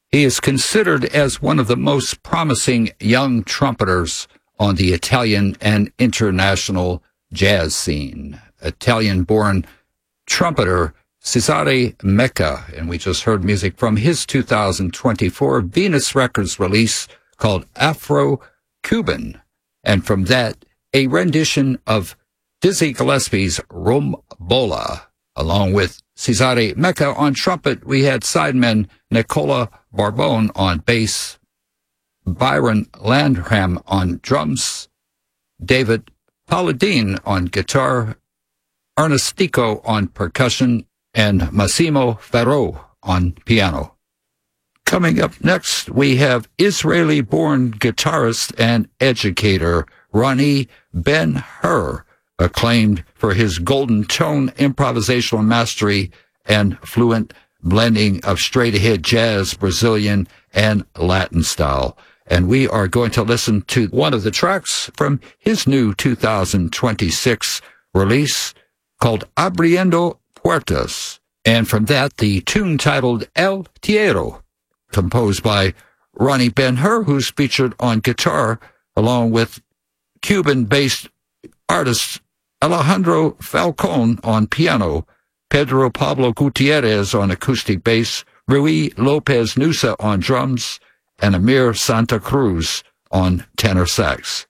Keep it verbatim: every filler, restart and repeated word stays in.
He is considered as one of the most promising young trumpeters on the Italian and international jazz scene. Italian-born trumpeter Cesare Mecca, and we just heard music from his two thousand twenty-four Venus Records release called Afro-Cuban. And from that, a rendition of Dizzy Gillespie's Rumbola. Along with Cesare Mecca on trumpet, we had sidemen Nicola Barbone on bass, Byron Landham on drums, David Palladine on guitar, Ernestico on percussion, and Massimo Ferro on piano. Coming up next, we have Israeli-born guitarist and educator Ronnie Ben-Hur, acclaimed for his golden tone, improvisational mastery, and fluent blending of straight-ahead jazz, Brazilian, and Latin style. And we are going to listen to one of the tracks from his new two thousand twenty-six release called Abriendo Puertas. And from that, the tune titled El Tierro, composed by Ronnie Ben-Hur, who's featured on guitar, along with Cuban-based artist Alejandro Falcon on piano, Pedro Pablo Gutierrez on acoustic bass, Rui Lopez Nusa on drums, and Amir Santa Cruz on tenor sax.